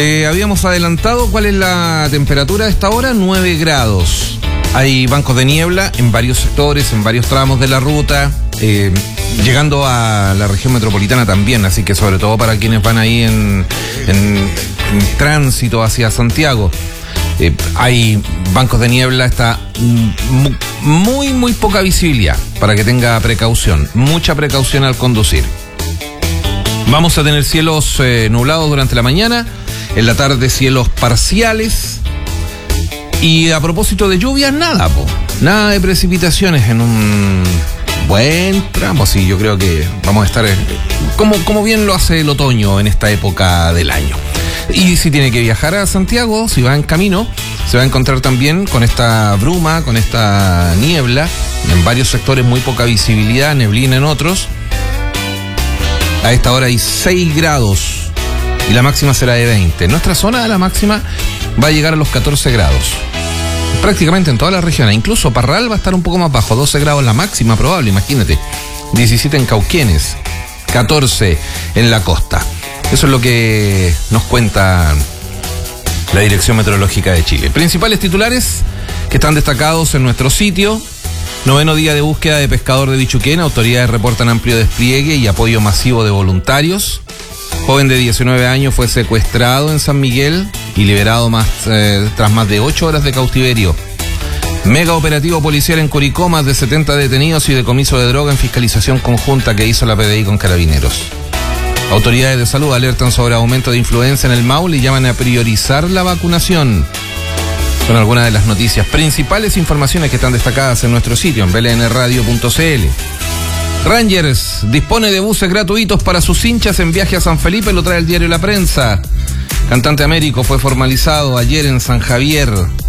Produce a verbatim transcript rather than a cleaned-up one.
Eh, habíamos adelantado cuál es la temperatura de esta hora, nueve grados. Hay bancos de niebla en varios sectores, en varios tramos de la ruta, eh, llegando a la región metropolitana también, así que sobre todo para quienes van ahí en, en, en tránsito hacia Santiago. Eh, hay bancos de niebla, está muy, muy poca visibilidad, para que tenga precaución, mucha precaución al conducir. Vamos a tener cielos eh, nublados durante la mañana, en la tarde cielos parciales. Y a propósito de lluvias, nada, po. Nada de precipitaciones en un buen tramo. Sí, yo creo que vamos a estar eh, como, como bien lo hace el otoño en esta época del año. Y si tiene que viajar a Santiago, si va en camino, se va a encontrar también con esta bruma, con esta niebla. En varios sectores muy poca visibilidad, neblina en otros. A esta hora hay seis grados y la máxima será de veinte. En nuestra zona la máxima va a llegar a los catorce grados. Prácticamente en toda la región, incluso Parral va a estar un poco más bajo, doce grados la máxima probable, imagínate. diecisiete en Cauquenes, catorce en la costa. Eso es lo que nos cuenta la Dirección Meteorológica de Chile. Principales titulares que están destacados en nuestro sitio. Noveno día de búsqueda de pescador de Bichuquén. Autoridades reportan amplio despliegue y apoyo masivo de voluntarios. Joven de diecinueve años fue secuestrado en San Miguel y liberado más, eh, tras más de ocho horas de cautiverio. Mega operativo policial en Curicó, más de setenta detenidos y decomiso de droga en fiscalización conjunta que hizo la P D I con Carabineros. Autoridades de salud alertan sobre aumento de influenza en el Maule y llaman a priorizar la vacunación. Son algunas de las noticias principales, informaciones que están destacadas en nuestro sitio en b l n radio punto c l. Rangers dispone de buses gratuitos para sus hinchas en viaje a San Felipe, lo trae el diario La Prensa. Cantante Américo fue formalizado ayer en San Javier.